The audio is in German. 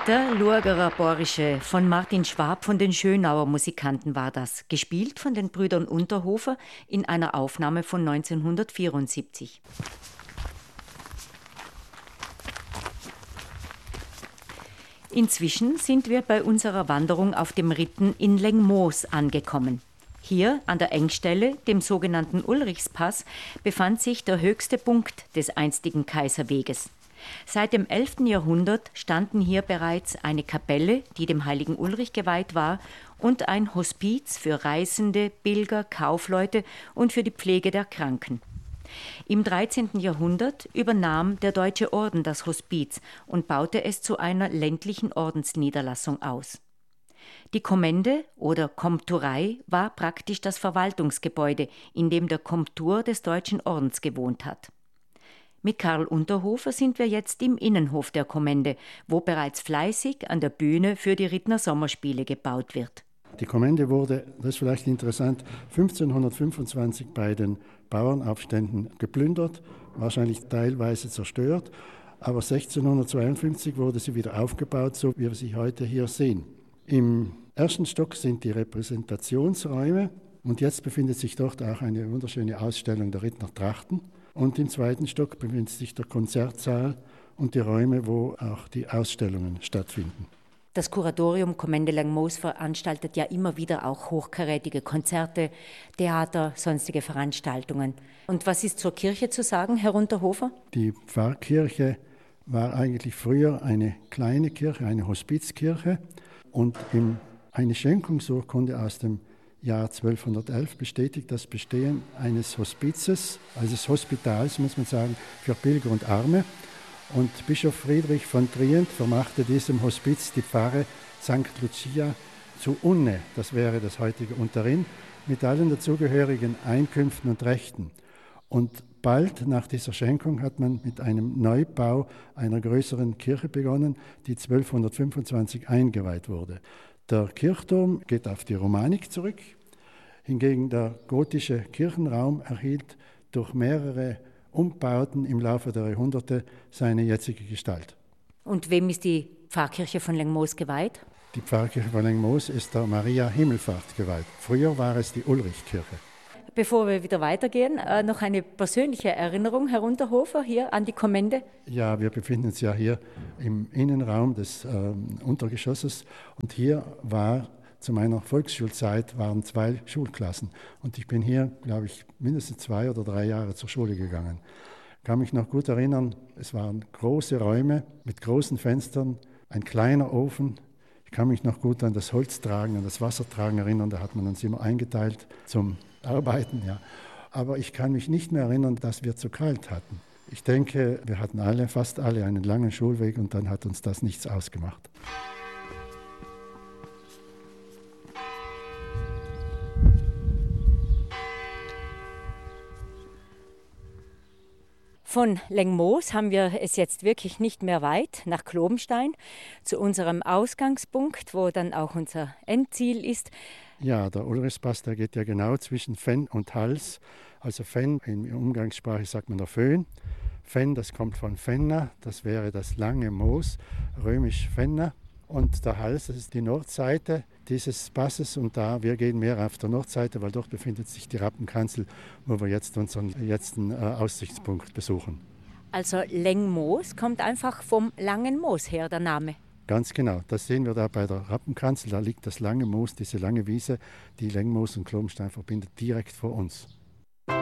Der Lurgerer Borische von Martin Schwab von den Schönauer Musikanten war das, gespielt von den Brüdern Unterhofer in einer Aufnahme von 1974. Inzwischen sind wir bei unserer Wanderung auf dem Ritten in Lengmoos angekommen. Hier an der Engstelle, dem sogenannten Ulrichspass, befand sich der höchste Punkt des einstigen Kaiserweges. Seit dem 11. Jahrhundert standen hier bereits eine Kapelle, die dem heiligen Ulrich geweiht war, und ein Hospiz für Reisende, Pilger, Kaufleute und für die Pflege der Kranken. Im 13. Jahrhundert übernahm der Deutsche Orden das Hospiz und baute es zu einer ländlichen Ordensniederlassung aus. Die Kommende oder Komturei war praktisch das Verwaltungsgebäude, in dem der Komtur des Deutschen Ordens gewohnt hat. Mit Karl Unterhofer sind wir jetzt im Innenhof der Kommende, wo bereits fleißig an der Bühne für die Rittner Sommerspiele gebaut wird. Die Kommende wurde, das ist vielleicht interessant, 1525 bei den Bauernaufständen geplündert, wahrscheinlich teilweise zerstört, aber 1652 wurde sie wieder aufgebaut, so wie wir sie heute hier sehen. Im ersten Stock sind die Repräsentationsräume und jetzt befindet sich dort auch eine wunderschöne Ausstellung der Rittner Trachten. Und im zweiten Stock befindet sich der Konzertsaal und die Räume, wo auch die Ausstellungen stattfinden. Das Kuratorium Kommende Lengmoos veranstaltet ja immer wieder auch hochkarätige Konzerte, Theater, sonstige Veranstaltungen. Und was ist zur Kirche zu sagen, Herr Unterhofer? Die Pfarrkirche war eigentlich früher eine kleine Kirche, eine Hospizkirche. Und eine Schenkungsurkunde aus dem Jahr 1211 bestätigt das Bestehen eines Hospizes, also des Hospitals, muss man sagen, für Pilger und Arme. Und Bischof Friedrich von Trient vermachte diesem Hospiz die Pfarre St. Lucia zu Unne, das wäre das heutige Unterrinn, mit allen dazugehörigen Einkünften und Rechten. Und bald nach dieser Schenkung hat man mit einem Neubau einer größeren Kirche begonnen, die 1225 eingeweiht wurde. Der Kirchturm geht auf die Romanik zurück, hingegen der gotische Kirchenraum erhielt durch mehrere Umbauten im Laufe der Jahrhunderte seine jetzige Gestalt. Und wem ist die Pfarrkirche von Lengmoos geweiht? Die Pfarrkirche von Lengmoos ist der Maria Himmelfahrt geweiht. Früher war es die Ulrichkirche. Bevor wir wieder weitergehen, noch eine persönliche Erinnerung, Herr Unterhofer, hier an die Kommende. Ja, wir befinden uns ja hier im Innenraum des Untergeschosses und hier war zu meiner Volksschulzeit waren 2 Schulklassen und ich bin hier, glaube ich, mindestens 2 oder 3 Jahre zur Schule gegangen. Ich kann mich noch gut erinnern, es waren große Räume mit großen Fenstern, ein kleiner Ofen. Ich kann mich noch gut an das Holztragen, an das Wassertragen erinnern, da hat man uns immer eingeteilt zum Arbeiten. Ja. Aber ich kann mich nicht mehr erinnern, dass wir zu kalt hatten. Ich denke, wir hatten fast alle einen langen Schulweg und dann hat uns das nichts ausgemacht. Von Lengmoos haben wir es jetzt wirklich nicht mehr weit nach Klobenstein, zu unserem Ausgangspunkt, wo dann auch unser Endziel ist. Ja, der Ulrichspass, der geht ja genau zwischen Fenn und Hals. Also Fenn, in Umgangssprache sagt man der Föhn. Fenn, das kommt von Fenna, das wäre das lange Moos, römisch Fenna. Und der Hals, das ist die Nordseite dieses Passes und wir gehen mehr auf der Nordseite, weil dort befindet sich die Rappenkanzel, wo wir jetzt unseren letzten Aussichtspunkt besuchen. Also Lengmoos kommt einfach vom langen Moos her, der Name. Ganz genau, das sehen wir da bei der Rappenkanzel, da liegt das lange Moos, diese lange Wiese, die Lengmoos und Klobenstein verbindet, direkt vor uns.